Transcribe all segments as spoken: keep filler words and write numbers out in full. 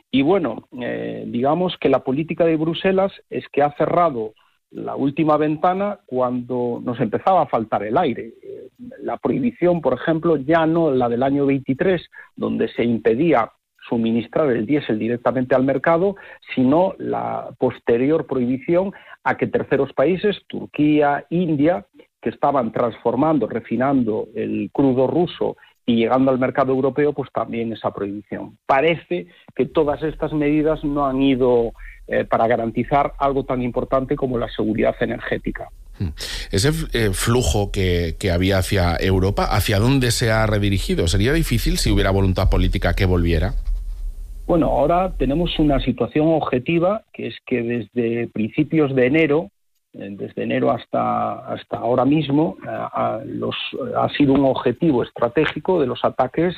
Y bueno, eh, digamos que la política de Bruselas es que ha cerrado la última ventana cuando nos empezaba a faltar el aire. Eh, la prohibición, por ejemplo, ya no la del año veintitrés, donde se impedía suministrar el diésel directamente al mercado, sino la posterior prohibición a que terceros países, Turquía, India, que estaban transformando, refinando el crudo ruso y llegando al mercado europeo, pues también esa prohibición. Parece que todas estas medidas no han ido eh, para garantizar algo tan importante como la seguridad energética. Ese eh, flujo que, que había hacia Europa, ¿hacia dónde se ha redirigido? ¿Sería difícil si hubiera voluntad política que volviera? Bueno, ahora tenemos una situación objetiva, que es que desde principios de enero, desde enero hasta, hasta ahora mismo, a, a los, ha sido un objetivo estratégico de los ataques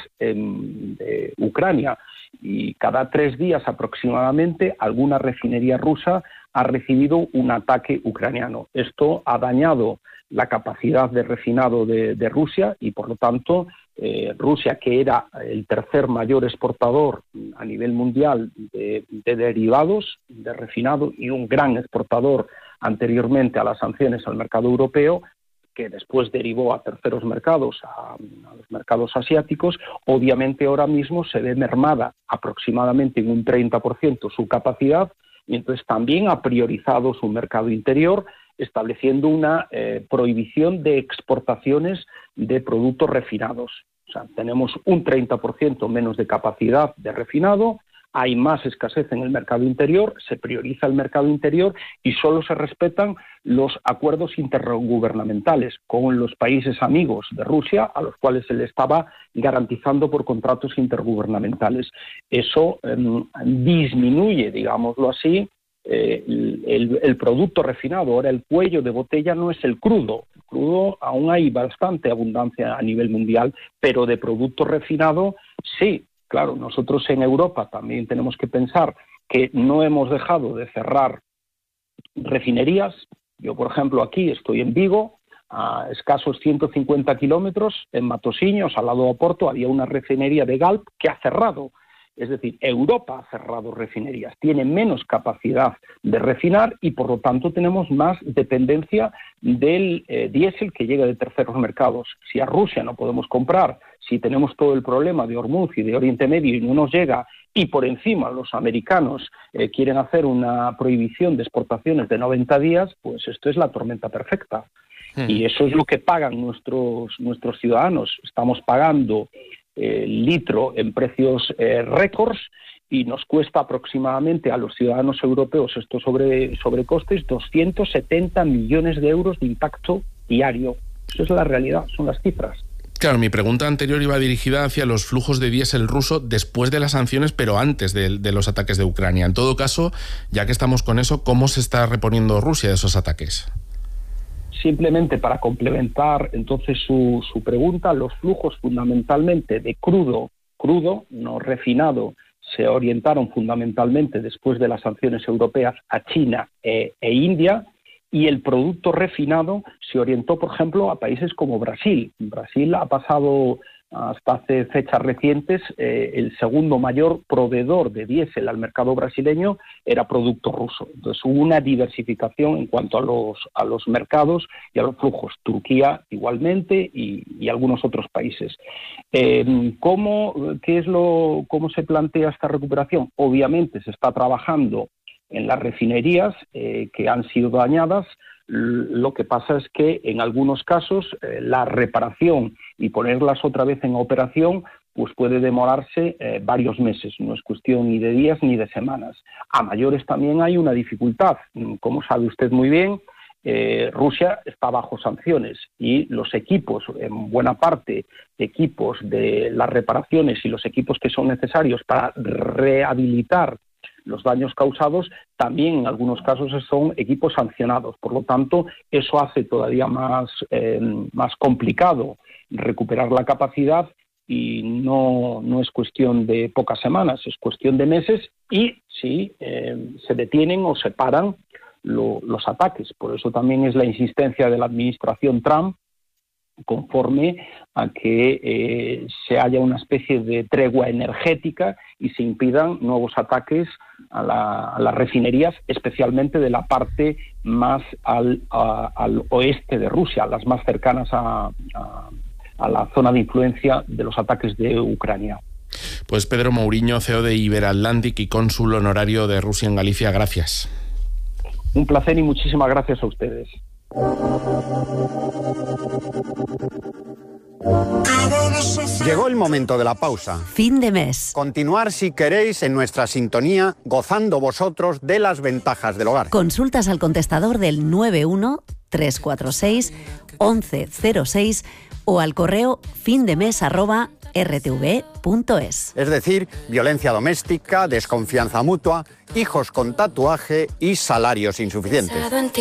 en de Ucrania. Y cada tres días aproximadamente alguna refinería rusa ha recibido un ataque ucraniano. Esto ha dañado la capacidad de refinado de, de Rusia y, por lo tanto, eh, Rusia, que era el tercer mayor exportador a nivel mundial de, de derivados de refinado y un gran exportador anteriormente a las sanciones al mercado europeo, que después derivó a terceros mercados, a, a los mercados asiáticos, obviamente ahora mismo se ve mermada aproximadamente en un treinta por ciento su capacidad, y entonces también ha priorizado su mercado interior, estableciendo una eh, prohibición de exportaciones de productos refinados. O sea, tenemos un treinta por ciento menos de capacidad de refinado, hay más escasez en el mercado interior, se prioriza el mercado interior y solo se respetan los acuerdos intergubernamentales con los países amigos de Rusia, a los cuales se le estaba garantizando por contratos intergubernamentales. Eso eh, disminuye, digámoslo así, eh, el, el producto refinado. Ahora el cuello de botella no es el crudo. El crudo aún hay bastante abundancia a nivel mundial, pero de producto refinado sí. Claro, nosotros en Europa también tenemos que pensar que no hemos dejado de cerrar refinerías. Yo, por ejemplo, aquí estoy en Vigo, a escasos ciento cincuenta kilómetros, en Matosiños, al lado de Oporto, había una refinería de Galp que ha cerrado. Es decir, Europa ha cerrado refinerías, tiene menos capacidad de refinar y, por lo tanto, tenemos más dependencia del eh, diésel que llega de terceros mercados. Si a Rusia no podemos comprar, si tenemos todo el problema de Hormuz y de Oriente Medio y no nos llega, y por encima los americanos eh, quieren hacer una prohibición de exportaciones de noventa días, pues esto es la tormenta perfecta. Hmm. Y eso es lo que pagan nuestros, nuestros ciudadanos. Estamos pagando el litro en precios eh, récords y nos cuesta aproximadamente a los ciudadanos europeos estos sobre, sobrecostes doscientos setenta millones de euros de impacto diario. Eso es la realidad, son las cifras. Claro, mi pregunta anterior iba dirigida hacia los flujos de diésel ruso después de las sanciones, pero antes de, de los ataques de Ucrania. En todo caso, ya que estamos con eso, ¿cómo se está reponiendo Rusia de esos ataques? Simplemente para complementar entonces su, su pregunta, los flujos fundamentalmente de crudo, crudo, no refinado, se orientaron fundamentalmente después de las sanciones europeas a China e, e India, y el producto refinado se orientó, por ejemplo, a países como Brasil. Brasil ha pasado hasta hace fechas recientes, eh, el segundo mayor proveedor de diésel al mercado brasileño era producto ruso. Entonces hubo una diversificación en cuanto a los, a los mercados y a los flujos. Turquía igualmente y, y algunos otros países. Eh, ¿cómo, qué es lo, ¿Cómo se plantea esta recuperación? Obviamente se está trabajando en las refinerías eh, que han sido dañadas. Lo que pasa es que en algunos casos eh, la reparación y ponerlas otra vez en operación pues puede demorarse eh, varios meses, no es cuestión ni de días ni de semanas. A mayores también hay una dificultad. Como sabe usted muy bien, eh, Rusia está bajo sanciones y los equipos, en buena parte equipos de las reparaciones y los equipos que son necesarios para rehabilitar los daños causados, también en algunos casos son equipos sancionados. Por lo tanto, eso hace todavía más, eh, más complicado recuperar la capacidad y no, no es cuestión de pocas semanas, es cuestión de meses y sí, eh, se detienen o se paran lo, los ataques. Por eso también es la insistencia de la administración Trump conforme a que eh, se haya una especie de tregua energética y se impidan nuevos ataques a, la, a las refinerías, especialmente de la parte más al, a, al oeste de Rusia, las más cercanas a, a, a la zona de influencia de los ataques de Ucrania. Pues Pedro Mouriño, C E O de Iberatlantic y cónsul honorario de Rusia en Galicia, gracias. Un placer y muchísimas gracias a ustedes. Llegó el momento de la pausa. Fin de mes. Continuar, si queréis, en nuestra sintonía, gozando vosotros de las ventajas del hogar. Consultas al contestador del nueve uno tres cuatro seis once cero seis o al correo findemes arroba r t v punto es. Es decir, violencia doméstica, desconfianza mutua, hijos con tatuaje y salarios insuficientes.